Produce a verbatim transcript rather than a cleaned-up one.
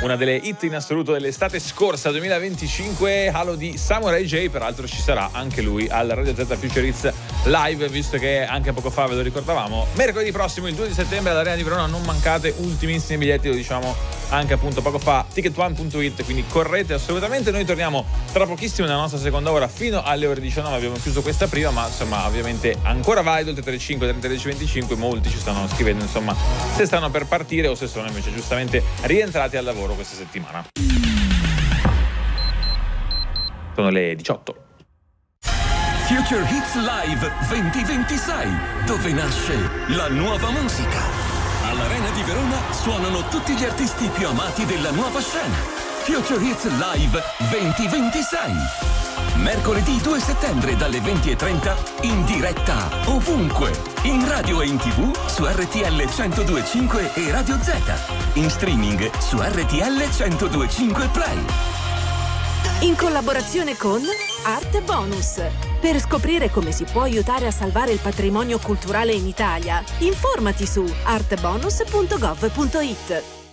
una delle hit in assoluto dell'estate scorsa duemilaventicinque, Halo di Samurai J. Peraltro ci sarà anche lui al Radio Z Future Hits Live, visto che anche poco fa ve lo ricordavamo, mercoledì prossimo il due di settembre all'Arena di Verona. Non mancate, ultimissimi biglietti, lo diciamo anche appunto poco fa ticket one punto it, quindi correte assolutamente. Noi torniamo tra pochissimo nella nostra seconda ora fino alle ore diciannove. Abbiamo chiuso questa prima, ma insomma ovviamente ancora valido il tre tre cinque trenta tredici venticinque. Molti ci stanno scrivendo insomma se stanno per partire o se sono invece giustamente rientrati al lavoro questa settimana. Sono le diciotto. Future Hits Live duemilaventisei, dove nasce la nuova musica. All'Arena di Verona suonano tutti gli artisti più amati della nuova scena. Future Hits Live duemilaventisei. Mercoledì due settembre dalle venti e trenta in diretta ovunque, in radio e in tv su R T L centodue e cinque e Radio Z, in streaming su R T L centodue e cinque Play. In collaborazione con Arte Bonus. Per scoprire come si può aiutare a salvare il patrimonio culturale in Italia, informati su artebonus punto gov punto it.